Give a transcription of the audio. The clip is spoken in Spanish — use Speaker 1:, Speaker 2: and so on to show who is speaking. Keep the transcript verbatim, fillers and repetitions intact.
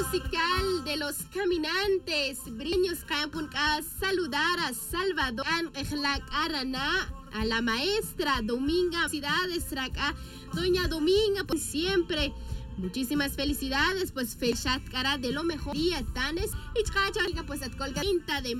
Speaker 1: musical de los caminantes. Briños Campunca, saludar a Salvador Arana, a la maestra Dominga, felicidades, Raca, doña Dominga, pues siempre. Muchísimas felicidades, pues fechat cara de lo mejor día tanes y pues at colga de